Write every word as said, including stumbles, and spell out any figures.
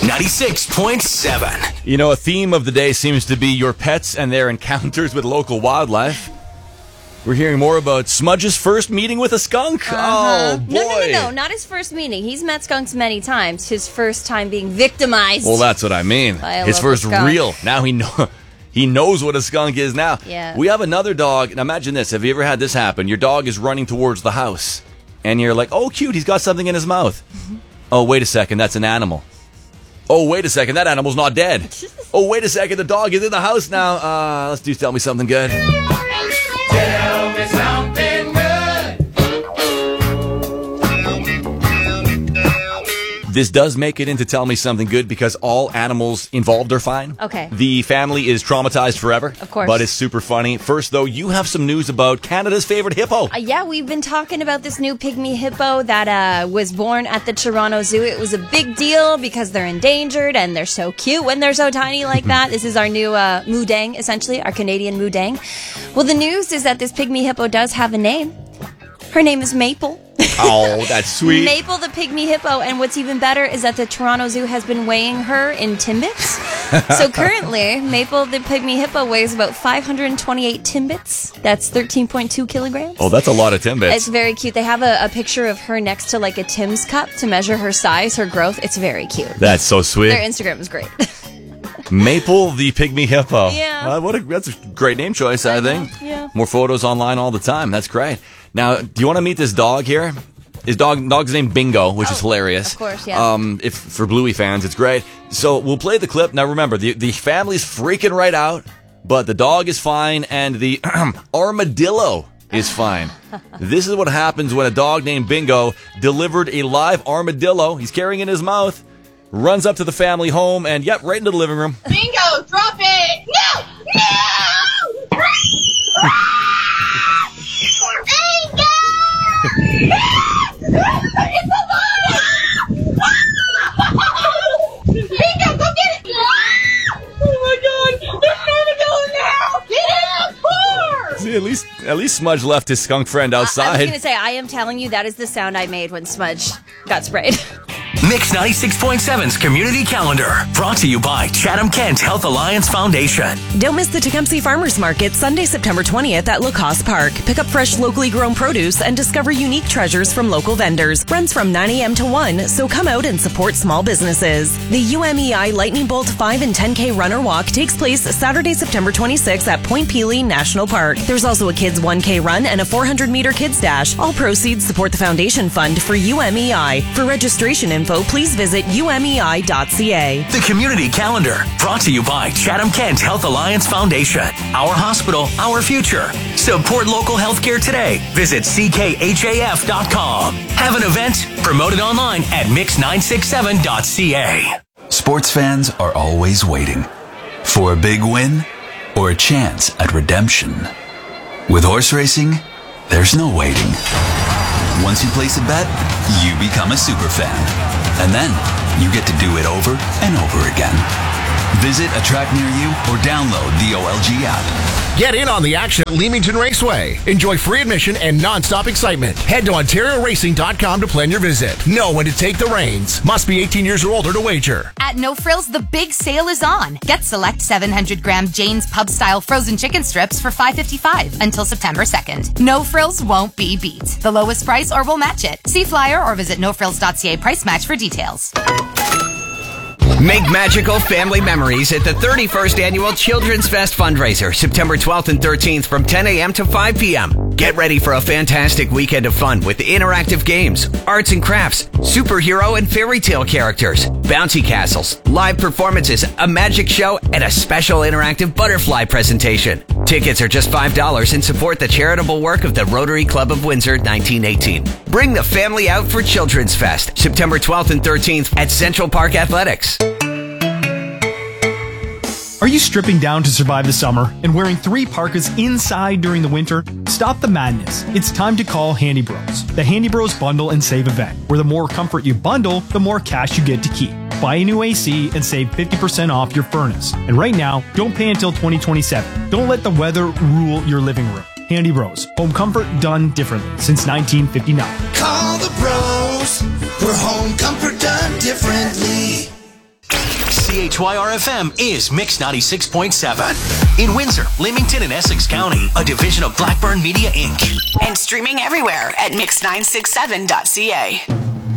ninety-six point seven. You know, a theme of the day seems to be your pets and their encounters with local wildlife. We're hearing more about Smudge's first meeting with a skunk. Uh-huh. Oh, boy. No, no, no, no, not his first meeting. He's met skunks many times. His first time being victimized. Well, that's what I mean. By a His local first skunk. real. Now he know, he knows what a skunk is now. Yeah. We have another dog. Now imagine this. Have you ever had this happen? Your dog is running towards the house, and you're like, oh, cute, he's got something in his mouth. Oh, wait a second, that's an animal. Oh, wait a second, that animal's not dead. Oh, wait a second, the dog is in the house now. Uh, let's do Tell Me Something Good. Tell me something good. This does make it into Tell Me Something Good because all animals involved are fine. Okay. The family is traumatized forever. Of course. But it's super funny. First, though, you have some news about Canada's favorite hippo. Uh, yeah, we've been talking about this new pygmy hippo that uh, was born at the Toronto Zoo. It was a big deal because they're endangered and they're so cute when they're so tiny like that. This is our new uh, Moodang, essentially, our Canadian Moodang. Well, the news is that this pygmy hippo does have a name. Her name is Maple. Oh, that's sweet. Maple the pygmy hippo, and what's even better is that the Toronto Zoo has been weighing her in timbits. So currently, Maple the pygmy hippo weighs about five hundred twenty-eight timbits. That's thirteen point two kilograms. Oh, that's a lot of Timbits. It's very cute. They have a, a picture of her next to like a Tim's cup to measure her size, her growth. It's very cute. That's so sweet. Their Instagram is great. Maple the pygmy hippo. Yeah. Uh, what a, that's a great name choice, I, I know, think. yeah. More photos online all the time. That's great. Now, do you want to meet this dog here? His dog dog's named Bingo, which Oh, is hilarious. of course, yeah. Um, if for Bluey fans, it's great. So we'll play the clip. Now remember, the the family's freaking right out, but the dog is fine and the armadillo is fine. This is what happens when a dog named Bingo delivered a live armadillo. He's carrying it in his mouth, runs up to the family home, and yep, right into the living room. Bingo, drop it! No! No! Bingo! It's alive! Bingo, go get it! Oh my god! There's an armadillo now! Get in the car! See, at least at least Smudge left his skunk friend I, I was outside. going to say, I am telling you, that is the sound I made when Smudge got sprayed. Mix ninety-six point seven's Community Calendar. Brought to you by Chatham-Kent Health Alliance Foundation. Don't miss the Tecumseh Farmers Market Sunday, September twentieth at Lacoste Park. Pick up fresh, locally grown produce and discover unique treasures from local vendors. Runs from nine a.m. to one, so come out and support small businesses. The U M E I Lightning Bolt five and ten K Runner Walk takes place Saturday, September twenty-sixth at Point Pelee National Park. There's also a Kids one K Run and a four hundred meter Kids Dash. All proceeds support the Foundation Fund for U M E I. For registration info, please visit U M E I dot C A. The Community Calendar. Brought to you by Chatham-Kent Health Alliance Foundation. Our hospital, our future. Support local healthcare today. Visit C K H A F dot com. Have an event? Promote it online at mix nine six seven dot C A. Sports fans are always waiting for a big win or a chance at redemption. With horse racing, there's no waiting. Once you place a bet, you become a super fan. And then you get to do it over and over again. Visit a track near you or download the O L G app. Get in on the action at Leamington Raceway. Enjoy free admission and non-stop excitement. Head to Ontario Racing dot com to plan your visit. Know when to take the reins. Must be eighteen years or older to wager. At No Frills, the big sale is on. Get select seven hundred gram Jane's Pub Style frozen chicken strips for five fifty-five until September second. No Frills won't be beat. The lowest price or we'll match it. See flyer or visit no frills dot c a price match for details. Make magical family memories at the thirty-first Annual Children's Fest fundraiser, September twelfth and thirteenth from ten a.m. to five p.m. Get ready for a fantastic weekend of fun with interactive games, arts and crafts, superhero and fairy tale characters, bouncy castles, live performances, a magic show, and a special interactive butterfly presentation. Tickets are just five dollars and support the charitable work of the Rotary Club of Windsor nineteen eighteen. Bring the family out for Children's Fest, September twelfth and thirteenth at Central Park Athletics. Are you stripping down to survive the summer and wearing three parkas inside during the winter? Stop the madness. It's time to call Handy Bros. The Handy Bros Bundle and Save event, where the more comfort you bundle, the more cash you get to keep. Buy a new A C and save fifty percent off your furnace. And right now, don't pay until twenty twenty-seven. Don't let the weather rule your living room. Handy Bros. Home comfort done differently since nineteen fifty-nine. Call the bros. We're home comfort done differently. H Y R F M is Mix ninety-six point seven. In Windsor, Leamington, and Essex County, a division of Blackburn Media, Incorporated. And streaming everywhere at mix nine six seven dot c a.